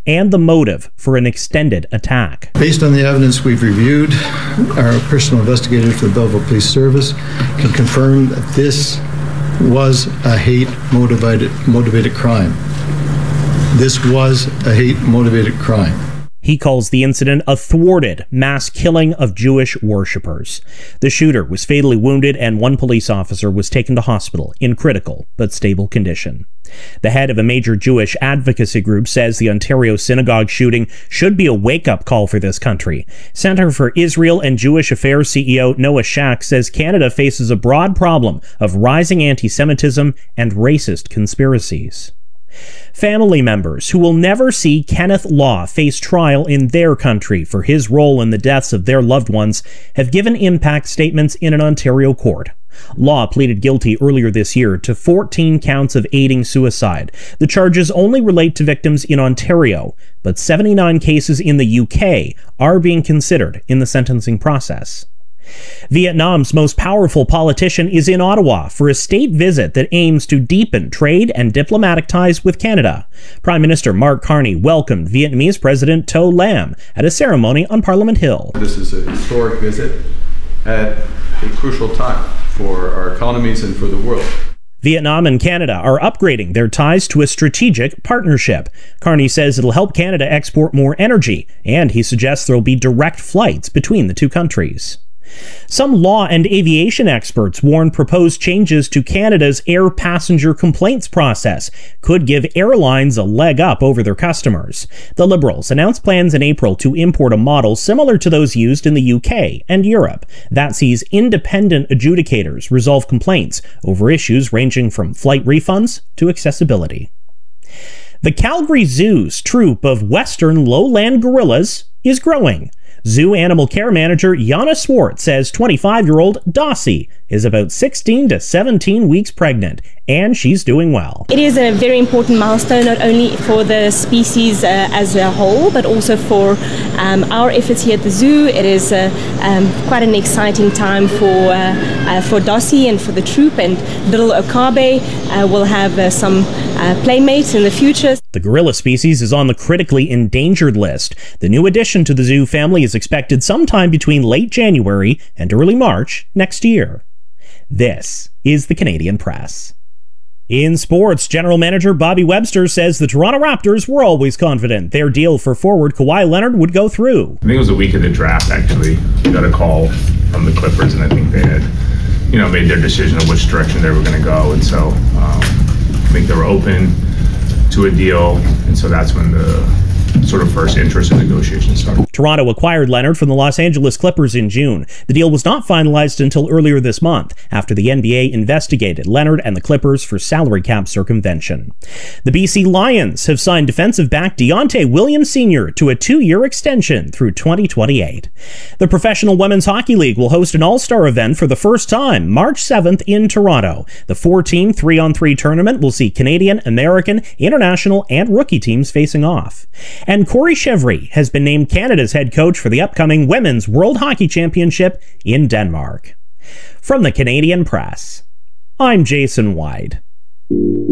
and the motive for an extended attack. Based on the evidence we've reviewed, our personal investigators for the Belleville Police Service can confirm that this was a hate-motivated crime. This was a hate-motivated crime. He calls the incident a thwarted mass killing of Jewish worshippers. The shooter was fatally wounded and one police officer was taken to hospital in critical but stable condition. The head of a major Jewish advocacy group says the Ontario synagogue shooting should be a wake-up call for this country. Center for Israel and Jewish Affairs CEO Noah Shack says Canada faces a broad problem of rising anti-Semitism and racist conspiracies. Family members who will never see Kenneth Law face trial in their country for his role in the deaths of their loved ones have given impact statements in an Ontario court. Law pleaded guilty earlier this year to 14 counts of aiding suicide. The charges only relate to victims in Ontario, but 79 cases in the UK are being considered in the sentencing process. Vietnam's most powerful politician is in Ottawa for a state visit that aims to deepen trade and diplomatic ties with Canada. Prime Minister Mark Carney welcomed Vietnamese President To Lam at a ceremony on Parliament Hill. This is a historic visit at a crucial time for our economies and for the world. Vietnam and Canada are upgrading their ties to a strategic partnership. Carney says it'll help Canada export more energy, and he suggests there will be direct flights between the two countries. Some law and aviation experts warn proposed changes to Canada's air passenger complaints process could give airlines a leg up over their customers. The Liberals announced plans in April to import a model similar to those used in the UK and Europe that sees independent adjudicators resolve complaints over issues ranging from flight refunds to accessibility. The Calgary Zoo's troop of western lowland gorillas is growing. Zoo animal care manager Jana Swart says 25-year-old Dossie is about 16 to 17 weeks pregnant, and she's doing well. It is a very important milestone, not only for the species as a whole, but also for our efforts here at the zoo. It is quite an exciting time for Dossie and for the troop, and little Okabe will have some playmates in the future. The gorilla species is on the critically endangered list. The new addition to the zoo family is expected sometime between late January and early March next year. This is the Canadian Press. In sports, General Manager Bobby Webster says the Toronto Raptors were always confident their deal for forward Kawhi Leonard would go through. I think it was a week of the draft, actually. We got a call from the Clippers, and I think they had, made their decision of which direction they were going to go. And so I think they were open to a deal, and so that's when the sort of first interest in negotiations started. Toronto acquired Leonard from the Los Angeles Clippers in June. The deal was not finalized until earlier this month, after the NBA investigated Leonard and the Clippers for salary cap circumvention. The BC Lions have signed defensive back Deontay Williams Sr. to a 2-year extension through 2028. The Professional Women's Hockey League will host an all-star event for the first time March 7th in Toronto. The 4-team 3-on-3 tournament will see Canadian, American, international, and rookie teams facing off. And Corey Chevry has been named Canada's head coach for the upcoming Women's World Hockey Championship in Denmark. From the Canadian Press, I'm Jason Wide.